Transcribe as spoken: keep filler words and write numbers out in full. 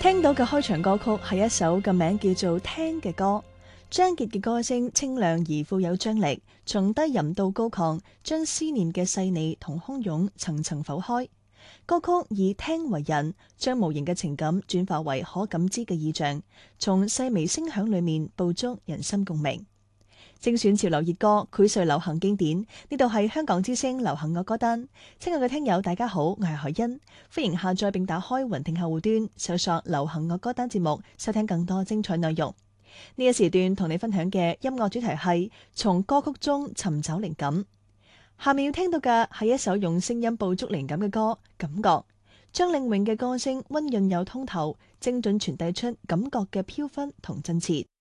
聽到嘅開場歌曲係一首嘅名叫做《聽》嘅歌。張傑嘅歌聲清亮而富有張力，從低吟到高亢，將思念嘅細膩同洶湧層層剖開。歌曲以聽為引，將無形嘅情感轉化為可感知嘅意象，從細微聲響裏面捕捉人心共鳴。精選潮流熱歌，膾萃流行經典。呢度係香港之聲流行樂歌單。親愛嘅聽友，大家好，我係海欣，歡迎下載並打開雲聽客戶端，搜索流行樂歌單節目，收聽更多精彩內容。呢一時段同你分享嘅音樂主題係從歌曲中尋找靈感。下面要聽到嘅係一首用聲音捕捉靈感嘅歌《感覺》。張靚穎嘅歌聲溫潤又通透，精準傳遞出感覺嘅飄忽同真切。